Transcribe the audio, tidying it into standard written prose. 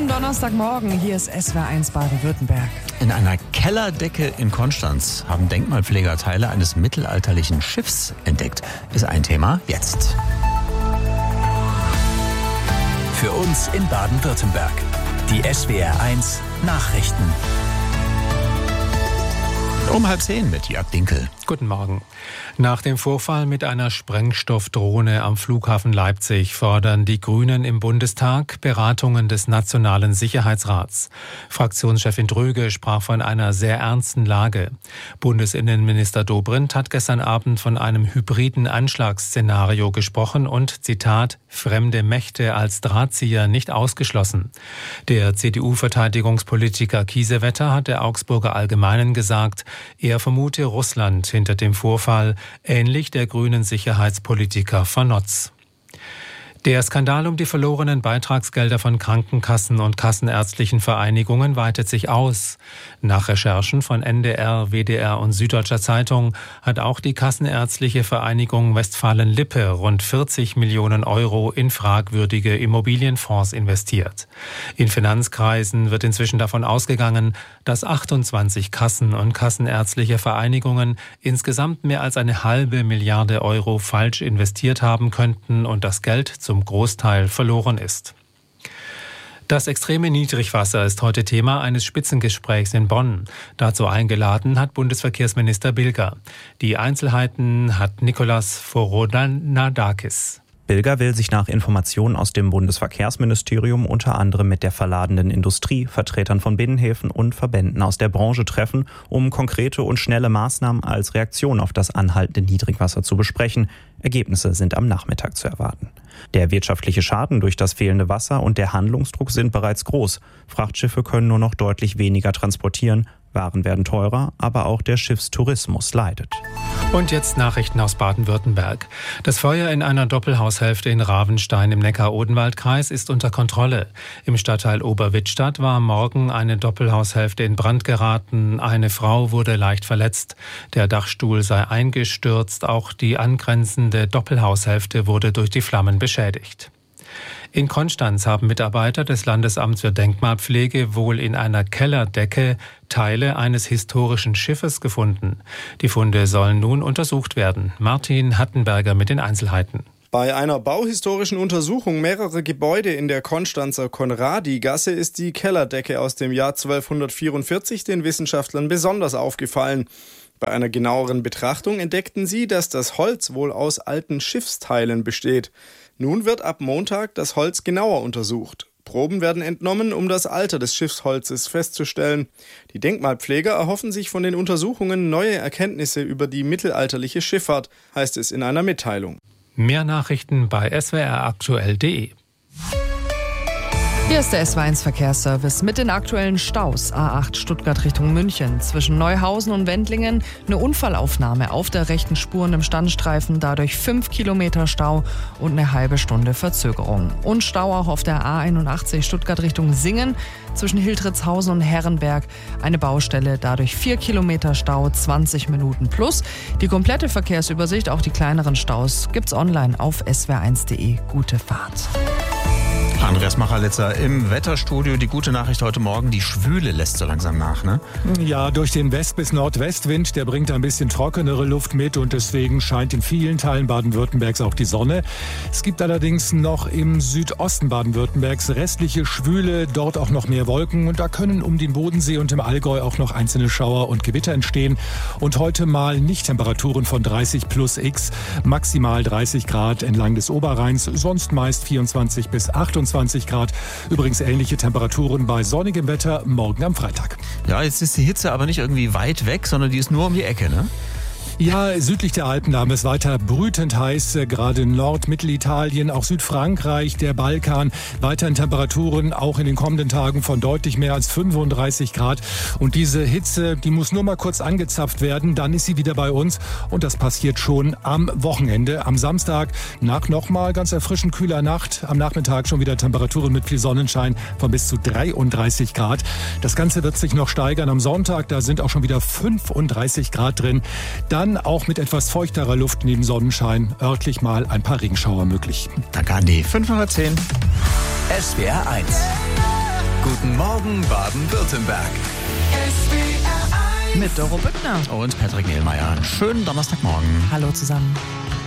Donnerstagmorgen, hier ist SWR1 Baden-Württemberg. In einer Kellerdecke in Konstanz haben Denkmalpfleger Teile eines mittelalterlichen Schiffs entdeckt. Ist ein Thema jetzt. Für uns in Baden-Württemberg. Die SWR1 Nachrichten. Um 9:30 mit Jörg Dinkel. Guten Morgen. Nach dem Vorfall mit einer Sprengstoffdrohne am Flughafen Leipzig fordern die Grünen im Bundestag Beratungen des Nationalen Sicherheitsrats. Fraktionschefin Dröge sprach von einer sehr ernsten Lage. Bundesinnenminister Dobrindt hat gestern Abend von einem hybriden Anschlagsszenario gesprochen und, Zitat, fremde Mächte als Drahtzieher nicht ausgeschlossen. Der CDU-Verteidigungspolitiker Kiesewetter hat der Augsburger Allgemeinen gesagt, er vermute Russland hinter dem Vorfall, ähnlich der grünen Sicherheitspolitiker von Notz. Der Skandal um die verlorenen Beitragsgelder von Krankenkassen und kassenärztlichen Vereinigungen weitet sich aus. Nach Recherchen von NDR, WDR und Süddeutscher Zeitung hat auch die Kassenärztliche Vereinigung Westfalen-Lippe rund 40 Millionen Euro in fragwürdige Immobilienfonds investiert. In Finanzkreisen wird inzwischen davon ausgegangen, dass 28 Kassen und kassenärztliche Vereinigungen insgesamt mehr als 1,5 Milliarde Euro falsch investiert haben könnten und das Geld zum Großteil verloren ist. Das extreme Niedrigwasser ist heute Thema eines Spitzengesprächs in Bonn. Dazu eingeladen hat Bundesverkehrsminister Bilger. Die Einzelheiten hat Nikolaus Vorodonadakis. Bilger will sich nach Informationen aus dem Bundesverkehrsministerium unter anderem mit der verladenden Industrie, Vertretern von Binnenhäfen und Verbänden aus der Branche treffen, um konkrete und schnelle Maßnahmen als Reaktion auf das anhaltende Niedrigwasser zu besprechen. Ergebnisse sind am Nachmittag zu erwarten. Der wirtschaftliche Schaden durch das fehlende Wasser und der Handlungsdruck sind bereits groß. Frachtschiffe können nur noch deutlich weniger transportieren. Waren werden teurer, aber auch der Schiffstourismus leidet. Und jetzt Nachrichten aus Baden-Württemberg. Das Feuer in einer Doppelhaushälfte in Ravenstein im Neckar-Odenwald-Kreis ist unter Kontrolle. Im Stadtteil Oberwittstadt war am Morgen eine Doppelhaushälfte in Brand geraten. Eine Frau wurde leicht verletzt. Der Dachstuhl sei eingestürzt. Auch die angrenzende Doppelhaushälfte wurde durch die Flammen beschädigt. In Konstanz haben Mitarbeiter des Landesamts für Denkmalpflege wohl in einer Kellerdecke Teile eines historischen Schiffes gefunden. Die Funde sollen nun untersucht werden. Martin Hattenberger mit den Einzelheiten. Bei einer bauhistorischen Untersuchung mehrerer Gebäude in der Konstanzer Konradi-Gasse ist die Kellerdecke aus dem Jahr 1244 den Wissenschaftlern besonders aufgefallen. Bei einer genaueren Betrachtung entdeckten sie, dass das Holz wohl aus alten Schiffsteilen besteht. Nun wird ab Montag das Holz genauer untersucht. Proben werden entnommen, um das Alter des Schiffsholzes festzustellen. Die Denkmalpfleger erhoffen sich von den Untersuchungen neue Erkenntnisse über die mittelalterliche Schifffahrt, heißt es in einer Mitteilung. Mehr Nachrichten bei swraktuell.de. Hier ist der SW1 Verkehrsservice mit den aktuellen Staus. A8 Stuttgart Richtung München. Zwischen Neuhausen und Wendlingen eine Unfallaufnahme auf der rechten Spur und im Standstreifen. Dadurch 5 Kilometer Stau und eine halbe Stunde Verzögerung. Und Stau auch auf der A81 Stuttgart Richtung Singen. Zwischen Hildritzhausen und Herrenberg eine Baustelle. Dadurch 4 Kilometer Stau, 20 Minuten plus. Die komplette Verkehrsübersicht, auch die kleineren Staus, gibt's online auf swr1.de. Gute Fahrt. Andreas Machalitzer im Wetterstudio. Die gute Nachricht heute Morgen, die Schwüle lässt so langsam nach, ne? Ja, durch den West- bis Nordwestwind, der bringt ein bisschen trockenere Luft mit und deswegen scheint in vielen Teilen Baden-Württembergs auch die Sonne. Es gibt allerdings noch im Südosten Baden-Württembergs restliche Schwüle, dort auch noch mehr Wolken und da können um den Bodensee und im Allgäu auch noch einzelne Schauer und Gewitter entstehen. Und heute mal nicht Temperaturen von 30 plus X, maximal 30 Grad entlang des Oberrheins, sonst meist 24 bis 28 Grad. Übrigens ähnliche Temperaturen bei sonnigem Wetter morgen am Freitag. Ja, jetzt ist die Hitze aber nicht irgendwie weit weg, sondern die ist nur um die Ecke, ne? Ja, südlich der Alpen haben es weiter brütend heiß, gerade Nord-Mittelitalien, auch Südfrankreich, der Balkan, weiterhin Temperaturen auch in den kommenden Tagen von deutlich mehr als 35 Grad. Und diese Hitze, die muss nur mal kurz angezapft werden, dann ist sie wieder bei uns und das passiert schon am Wochenende. Am Samstag nach nochmal ganz erfrischend kühler Nacht, am Nachmittag schon wieder Temperaturen mit viel Sonnenschein von bis zu 33 Grad. Das Ganze wird sich noch steigern am Sonntag, da sind auch schon wieder 35 Grad drin. Dann auch mit etwas feuchterer Luft neben Sonnenschein örtlich mal ein paar Regenschauer möglich. Danke, Andi. 510. SWR1 Guten Morgen Baden-Württemberg. Mit Doro Büttner. Und Patrick Mehlmeier. Schönen Donnerstagmorgen. Hallo zusammen.